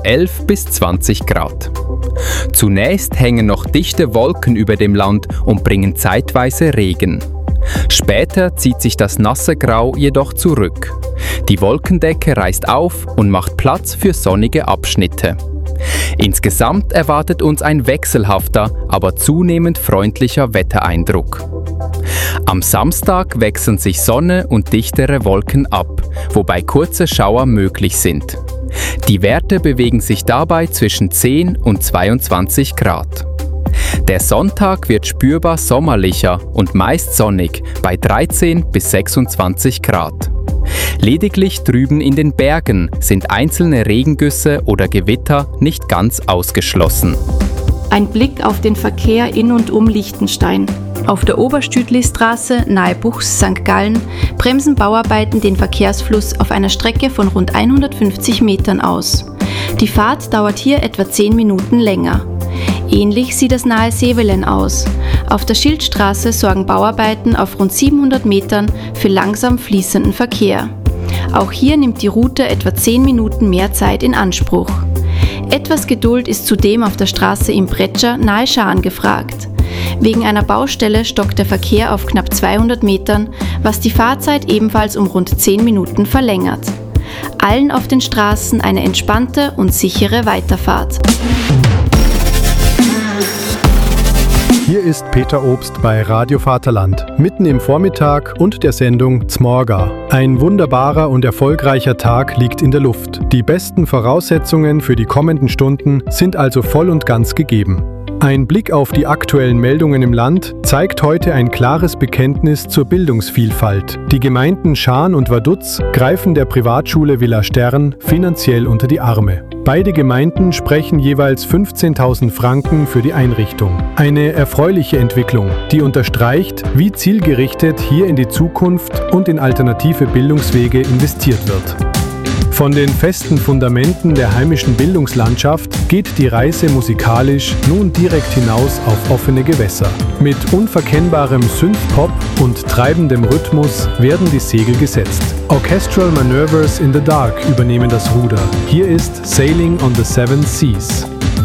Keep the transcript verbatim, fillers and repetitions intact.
elf bis zwanzig Grad. Zunächst hängen noch dichte Wolken über dem Land und bringen zeitweise Regen. Später zieht sich das nasse Grau jedoch zurück. Die Wolkendecke reißt auf und macht Platz für sonnige Abschnitte. Insgesamt erwartet uns ein wechselhafter, aber zunehmend freundlicher Wettereindruck. Am Samstag wechseln sich Sonne und dichtere Wolken ab, wobei kurze Schauer möglich sind. Die Werte bewegen sich dabei zwischen zehn und zweiundzwanzig Grad. Der Sonntag wird spürbar sommerlicher und meist sonnig bei dreizehn bis sechsundzwanzig Grad. Lediglich drüben in den Bergen sind einzelne Regengüsse oder Gewitter nicht ganz ausgeschlossen. Ein Blick auf den Verkehr in und um Liechtenstein. Auf der Oberstüdlistraße nahe Buchs Sankt Gallen bremsen Bauarbeiten den Verkehrsfluss auf einer Strecke von rund hundertfünfzig Metern aus. Die Fahrt dauert hier etwa zehn Minuten länger. Ähnlich sieht es nahe Sevelen aus. Auf der Schildstraße sorgen Bauarbeiten auf rund siebenhundert Metern für langsam fließenden Verkehr. Auch hier nimmt die Route etwa zehn Minuten mehr Zeit in Anspruch. Etwas Geduld ist zudem auf der Straße im Bretscher nahe Schaan gefragt. Wegen einer Baustelle stockt der Verkehr auf knapp zweihundert Metern, was die Fahrzeit ebenfalls um rund zehn Minuten verlängert. Allen auf den Straßen eine entspannte und sichere Weiterfahrt. Hier ist Peter Obst bei Radio Vaterland, mitten im Vormittag und der Sendung Zmorga. Ein wunderbarer und erfolgreicher Tag liegt in der Luft. Die besten Voraussetzungen für die kommenden Stunden sind also voll und ganz gegeben. Ein Blick auf die aktuellen Meldungen im Land zeigt heute ein klares Bekenntnis zur Bildungsvielfalt. Die Gemeinden Schaan und Vaduz greifen der Privatschule Villa Stern finanziell unter die Arme. Beide Gemeinden sprechen jeweils fünfzehntausend Franken für die Einrichtung. Eine erfreuliche Entwicklung, die unterstreicht, wie zielgerichtet hier in die Zukunft und in alternative Bildungswege investiert wird. Von den festen Fundamenten der heimischen Bildungslandschaft geht die Reise musikalisch nun direkt hinaus auf offene Gewässer. Mit unverkennbarem Synthpop und treibendem Rhythmus werden die Segel gesetzt. Orchestral Manoeuvres in the Dark übernehmen das Ruder. Hier ist Sailing on the Seven Seas.